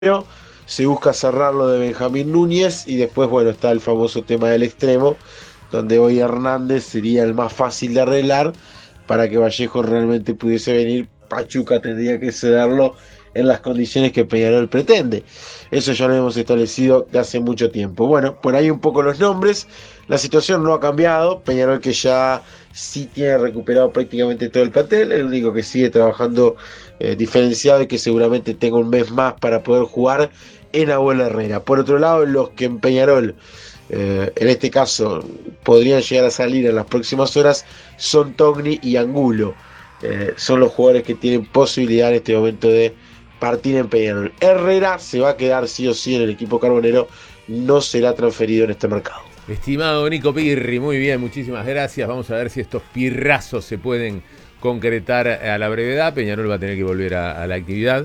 se busca cerrar lo de Benjamín Núñez y después, bueno, está el famoso tema del extremo, donde hoy Hernández sería el más fácil de arreglar para que Vallejo realmente pudiese venir. Pachuca tendría que cederlo en las condiciones que Peñarol pretende. Eso ya lo hemos establecido de hace mucho tiempo. Bueno, por ahí un poco los nombres. La situación no ha cambiado. Peñarol que ya sí tiene recuperado prácticamente todo el plantel. El único que sigue trabajando diferenciado y que seguramente tenga un mes más para poder jugar en Abuela Herrera. Por otro lado, los que en Peñarol, en este caso, podrían llegar a salir en las próximas horas, son Togni y Angulo. Son los jugadores que tienen posibilidad en este momento de partir en Peñarol. Herrera se va a quedar sí o sí en el equipo carbonero, no será transferido en este mercado. Estimado Nico Pirri, muy bien, muchísimas gracias. Vamos a ver si estos pirrazos se pueden concretar a la brevedad. Peñarol va a tener que volver a la actividad.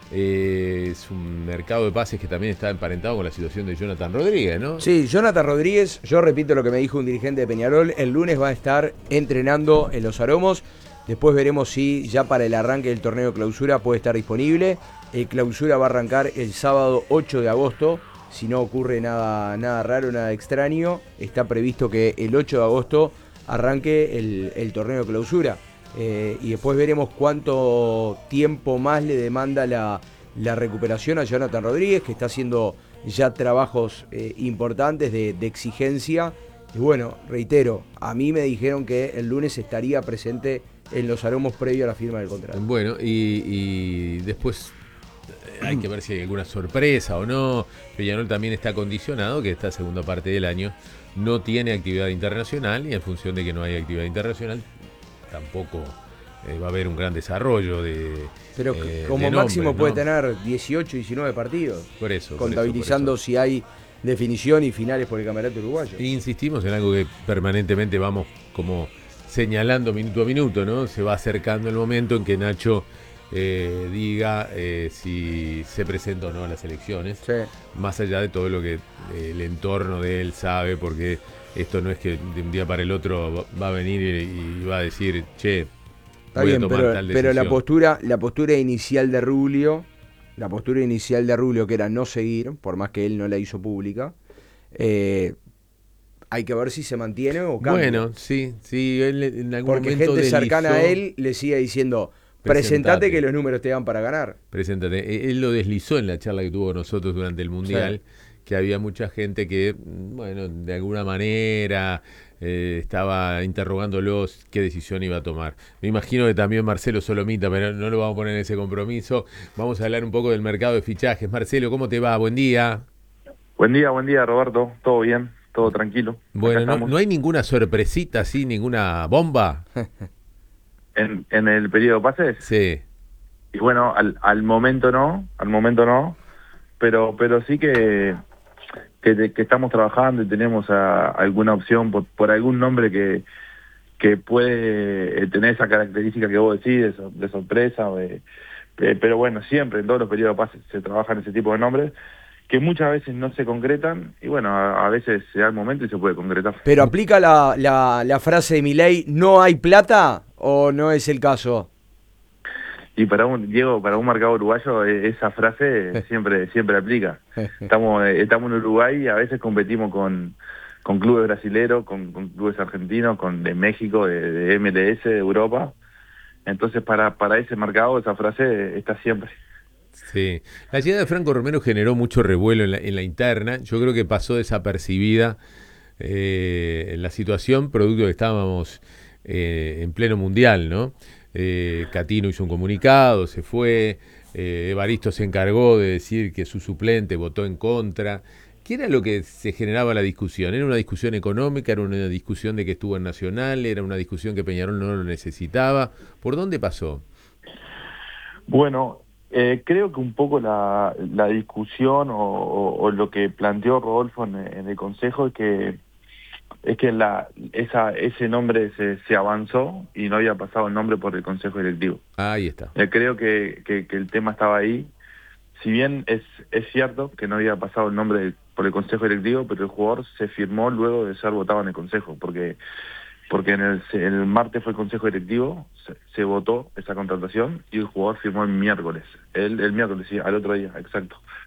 Es un mercado de pases que también está emparentado con la situación de Jonathan Rodríguez, ¿no? Sí, Jonathan Rodríguez, yo repito lo que me dijo un dirigente de Peñarol, el lunes va a estar entrenando en Los Aromos, después veremos si ya para el arranque del torneo clausura puede estar disponible. El clausura va a arrancar el sábado 8 de agosto, si no ocurre nada raro, nada extraño, está previsto que el 8 de agosto arranque el torneo clausura. Y después veremos cuánto tiempo más le demanda la recuperación a Jonathan Rodríguez, que está haciendo ya trabajos importantes de exigencia. Y bueno, reitero, a mí me dijeron que el lunes estaría presente en Los Aromos previo a la firma del contrato. Bueno, y después hay que ver si hay alguna sorpresa o no. Peñarol también está condicionado que esta segunda parte del año no tiene actividad internacional y en función de que no haya actividad internacional tampoco va a haber un gran desarrollo Pero como de máximo nombres, puede ¿no? tener 18, 19 partidos, Por eso, contabilizando si hay definición y finales por el campeonato uruguayo. E insistimos en algo que permanentemente vamos como señalando minuto a minuto, ¿no? Se va acercando el momento en que Nacho diga si se presenta o no a las elecciones, Sí. más allá de todo lo que el entorno de él sabe, porque esto no es que de un día para el otro va a venir y va a decir, che, Está voy a bien, tomar tal pero decisión. la postura inicial de Rubio, que era no seguir, por más que él no la hizo pública, eh, hay que ver si se mantiene o cambia. Bueno, sí, sí, él en algún Porque momento gente cercana a deslizó, él le sigue diciendo, presentate que presentate. los números te dan para ganar. Preséntate. Él lo deslizó en la charla que tuvo con nosotros durante el Sí. Mundial, que había mucha gente que, bueno, de alguna manera estaba interrogándolos qué decisión iba a tomar. Me imagino que también Marcelo Solomita, pero no lo vamos a poner en ese compromiso. Vamos a hablar un poco del mercado de fichajes. Marcelo, ¿cómo te va? Buen día. Buen día Roberto, todo bien, todo tranquilo, acá Bueno, estamos. no hay ninguna sorpresita así, ninguna bomba. En el periodo de pases, Sí. y bueno, al momento no, pero sí que estamos trabajando y tenemos alguna opción por algún nombre que puede tener esa característica que vos decís, de sorpresa, pero bueno, siempre en todos los periodos de pases se trabajan ese tipo de nombres, que muchas veces no se concretan, y bueno, a veces se da el momento y se puede concretar. Pero aplica la frase de Milei, ¿no hay plata o no es el caso? Y Diego, para un mercado uruguayo, esa frase siempre aplica. Estamos en Uruguay y a veces competimos con clubes brasileros, con clubes argentinos, de México, de MLS, de Europa. Entonces, para ese mercado, esa frase está siempre. Sí, la llegada de Franco Romero generó mucho revuelo en la interna. Yo creo que pasó desapercibida en la situación, producto de que estábamos en pleno mundial, ¿no? Catino hizo un comunicado, se fue, Evaristo se encargó de decir que su suplente votó en contra. ¿Qué era lo que se generaba la discusión? ¿Era una discusión económica? ¿Era una discusión de que estuvo en Nacional? ¿Era una discusión que Peñarol no lo necesitaba? ¿Por dónde pasó? Bueno, creo que un poco la discusión o lo que planteó Rodolfo en el Consejo es que ese nombre se avanzó y no había pasado el nombre por el Consejo Directivo. Ahí está. Creo que el tema estaba ahí. Si bien es cierto que no había pasado el nombre por el Consejo Directivo, pero el jugador se firmó luego de ser votado en el Consejo, porque porque el martes fue el consejo directivo, se votó esa contratación y el jugador firmó el miércoles. El miércoles, sí, al otro día, exacto.